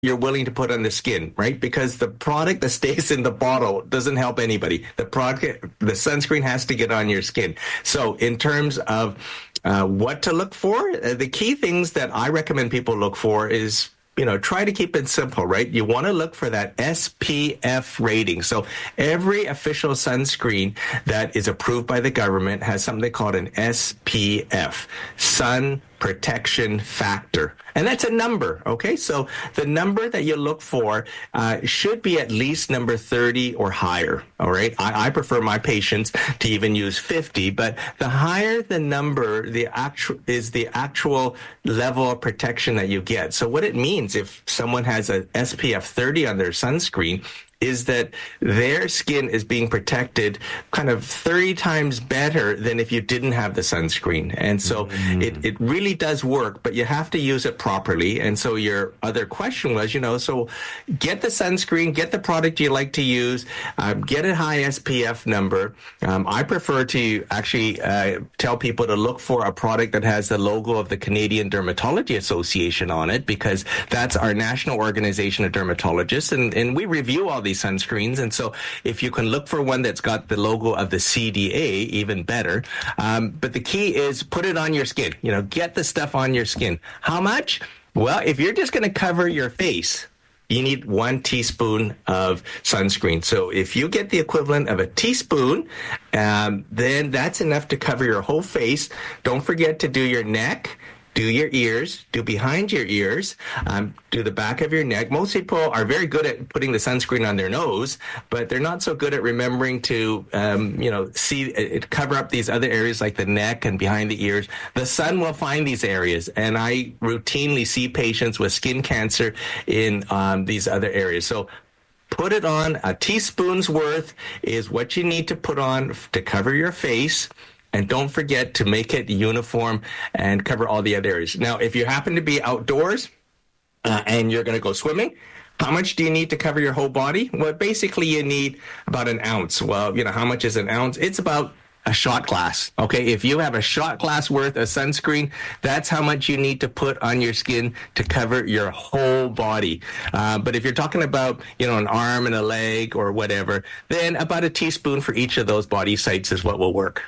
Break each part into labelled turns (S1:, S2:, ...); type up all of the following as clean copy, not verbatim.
S1: you're willing to put on the skin, right? Because the product that stays in the bottle doesn't help anybody. The sunscreen has to get on your skin. So in terms of what to look for, the key things that I recommend people look for is, try to keep it simple, right? You want to look for that SPF rating. So every official sunscreen that is approved by the government has something called an SPF, sun protection factor. And that's a number, okay? So the number that you look for should be at least number 30 or higher, all right? I prefer my patients to even use 50, but the higher the number, the actual level of protection that you get. So what it means if someone has a SPF 30 on their sunscreen is that their skin is being protected kind of 30 times better than if you didn't have the sunscreen. And so it really does work, but you have to use it properly. And so your other question was, so get the sunscreen, get the product you like to use, get a high SPF number. I prefer to actually tell people to look for a product that has the logo of the Canadian Dermatology Association on it, because that's our national organization of dermatologists. And we review all these sunscreens. And so if you can look for one that's got the logo of the CDA, even better. But the key is put it on your skin. Get the stuff on your skin. How much? Well, if you're just going to cover your face, you need 1 teaspoon of sunscreen. So if you get the equivalent of a teaspoon, then that's enough to cover your whole face. Don't forget to do your neck, do your ears, do behind your ears, do the back of your neck. Most people are very good at putting the sunscreen on their nose, but they're not so good at remembering to, cover up these other areas like the neck and behind the ears. The sun will find these areas, and I routinely see patients with skin cancer in these other areas. So put it on. A teaspoon's worth is what you need to put on to cover your face. And don't forget to make it uniform and cover all the other areas. Now, if you happen to be outdoors and you're going to go swimming, how much do you need to cover your whole body? Well, basically, you need about an ounce. Well, how much is an ounce? It's about a shot glass. Okay, if you have a shot glass worth of sunscreen, that's how much you need to put on your skin to cover your whole body. But if you're talking about, an arm and a leg or whatever, then about a teaspoon for each of those body sites is what will work.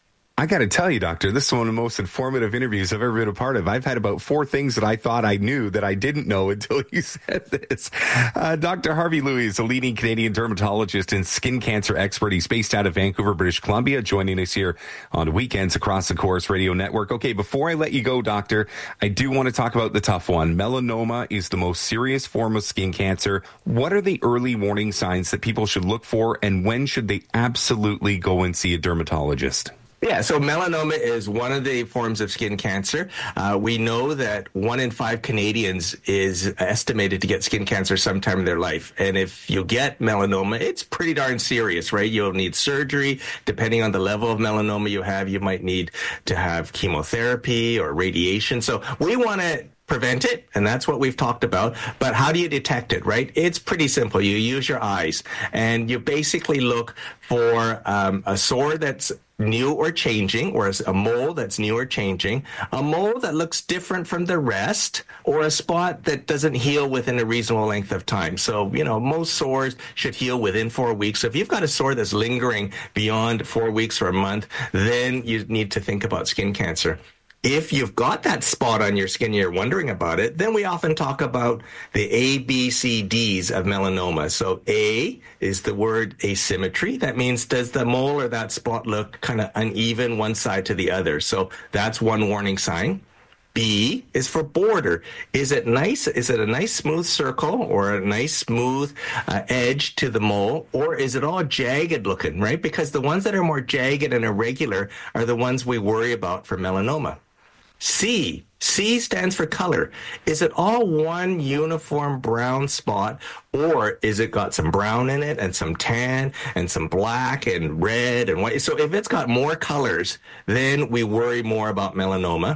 S2: I got to tell you, Doctor, this is one of the most informative interviews I've ever been a part of. I've had about 4 things that I thought I knew that I didn't know until you said this. Dr. Harvey Louis is a leading Canadian dermatologist and skin cancer expert. He's based out of Vancouver, British Columbia, joining us here on weekends across the Corus Radio Network. Okay, before I let you go, Doctor, I do want to talk about the tough one. Melanoma is the most serious form of skin cancer. What are the early warning signs that people should look for, and when should they absolutely go and see a dermatologist?
S1: Yeah, so melanoma is one of the forms of skin cancer. We know that 1 in 5 Canadians is estimated to get skin cancer sometime in their life. And if you get melanoma, it's pretty darn serious, right? You'll need surgery. Depending on the level of melanoma you have, you might need to have chemotherapy or radiation. So we want to prevent it, and that's what we've talked about. But how do you detect it, right? It's pretty simple. You use your eyes, and you basically look for a sore that's new or changing, or a mole that's new or changing, a mole that looks different from the rest, or a spot that doesn't heal within a reasonable length of time. So, most sores should heal within 4 weeks. So if you've got a sore that's lingering beyond 4 weeks or a month, then you need to think about skin cancer. If you've got that spot on your skin, you're wondering about it, then we often talk about the A, B, C, Ds of melanoma. So A is the word asymmetry. That means, does the mole or that spot look kind of uneven one side to the other? So that's one warning sign. B is for border. Is it nice? Is it a nice smooth circle or a nice smooth edge to the mole, or is it all jagged looking, right? Because the ones that are more jagged and irregular are the ones we worry about for melanoma. C stands for color. Is it all one uniform brown spot, or is it got some brown in it and some tan and some black and red and white? So if it's got more colors, then we worry more about melanoma.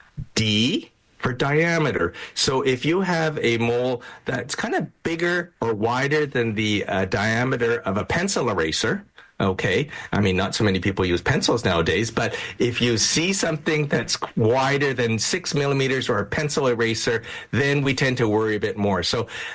S1: D for diameter. So if you have a mole that's kind of bigger or wider than the diameter of a pencil eraser, Okay. I mean, not so many people use pencils nowadays, but if you see something that's wider than 6 millimeters or a pencil eraser, then we tend to worry a bit more. So